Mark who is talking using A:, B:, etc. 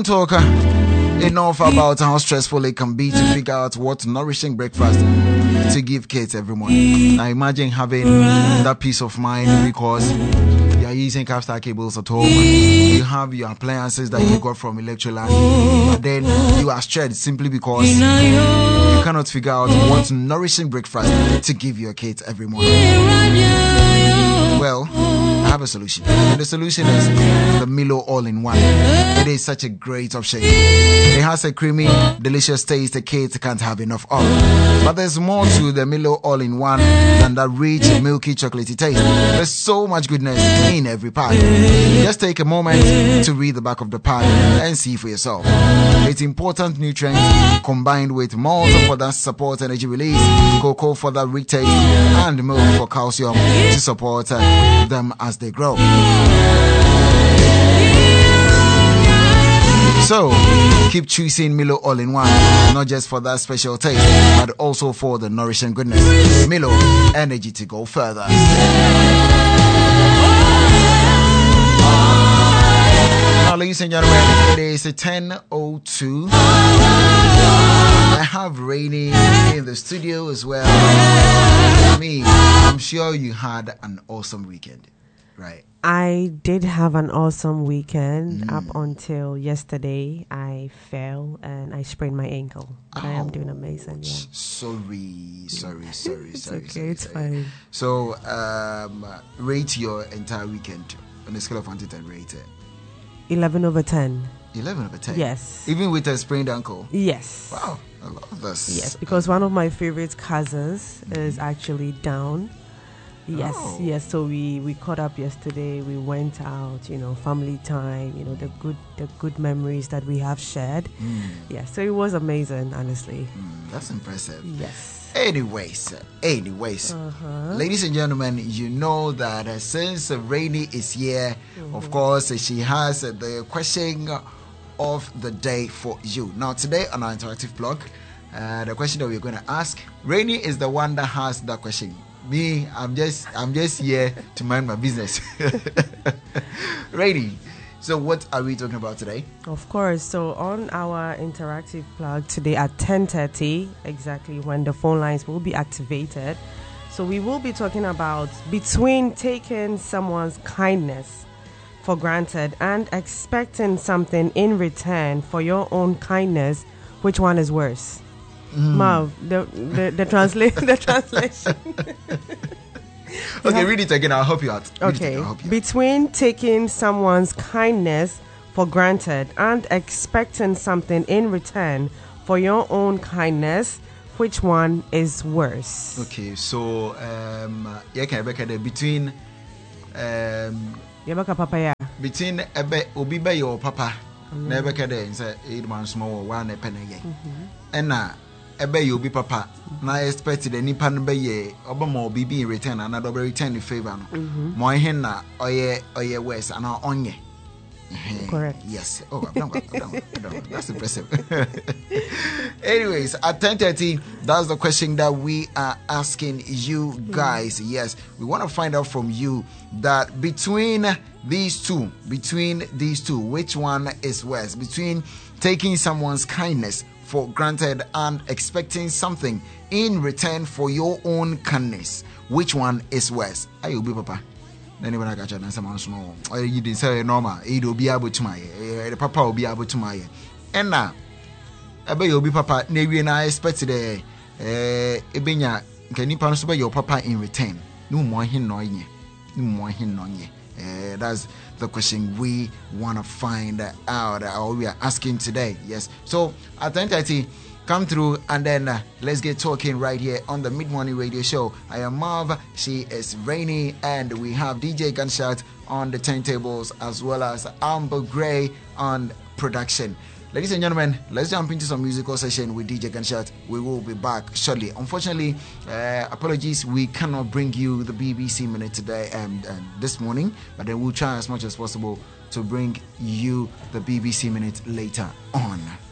A: don't talk enough about how stressful it can be to figure out what nourishing breakfast to give kids every morning. Now imagine having that peace of mind because you are using Capstar cables at home. You have your appliances that you got from Electroland, but then you are stressed simply because you cannot figure out what nourishing breakfast to give your kids every morning. Well, I have a solution. And the solution is the Milo All-in-One. It is such a great option. It has a creamy, delicious taste the kids can't have enough of. But there's more to the Milo All-in-One than that rich, milky, chocolatey taste. There's so much goodness in every pack. Just take a moment to read the back of the pack and see for yourself. It's important nutrients combined with malt for that support energy release, cocoa for that rich taste, and milk for calcium to support them as they grow. So, keep choosing Milo All-in-One, not just for that special taste, but also for the nourishing goodness. Milo, energy to go further. Now, ladies and gentlemen, it is 10:02. I have Rainy in the studio as well. I mean, I'm sure you had an awesome weekend, right?
B: I did have an awesome weekend up until yesterday. I fell and I sprained my ankle. I am doing amazing. Yeah.
A: Sorry.
B: Okay, it's fine.
A: So, rate your entire weekend on a scale of 1 to 10. Rate it.
B: 11 over 10.
A: 11 over 10.
B: Yes.
A: Even with a sprained ankle.
B: Yes.
A: Wow, I love this.
B: Yes, because one of my favorite cousins is actually down. Yes, yes. So we caught up yesterday. We went out, family time. The good memories that we have shared. Yeah. So it was amazing, honestly.
A: That's impressive.
B: Yes.
A: Anyways, ladies and gentlemen, you know that since Rainy is here, of course, she has the question of the day for you. Now, today on our interactive blog, the question that we're going to ask, Rainy is the one that has that question. Me, I'm just here to mind my business. Rainy, so what are we talking about today?
B: Of course. So on our interactive plug today at 10:30, exactly when the phone lines will be activated. So we will be talking about between taking someone's kindness for granted and expecting something in return for your own kindness, which one is worse? Marv, the translation.
A: Okay, read it again. I'll help you out.
B: Okay. Between taking someone's kindness for granted and expecting something in return for your own kindness, which one is worse?
A: Okay, so between between obi be your papa never can say 8 months more one penny and now ebe you be papa na expect the nipa no be ye obama obi in return and another return in favor no mo hen na oye west and onye.
B: Correct.
A: Yes. Oh, that's impressive. Anyways, at 10:30, that's the question that we are asking you guys. Yes, we want to find out from you that between these two, which one is worse? Between taking someone's kindness for granted and expecting something in return for your own kindness, which one is worse? Are you be papa? Anyone I got you someone small. Or you didn't say normal. It will be able to my the papa will be able to my and now I bet you'll be papa. Maybe and I expected Ebenya can you promise your papa in return? No more him no ye. No more him no ye. That's the question we want to find out, or we are asking today. Yes. So at 10:30, come through and then let's get talking right here on the Mid-Morning Radio Show. I am Marv, she is Rainy, and we have DJ Gunshot on the turntables as well as Amber Gray on production. Ladies and gentlemen, let's jump into some musical session with DJ Gunshot. We will be back shortly. Unfortunately, apologies, we cannot bring you the BBC Minute today and this morning, but then we'll try as much as possible to bring you the BBC Minute later on.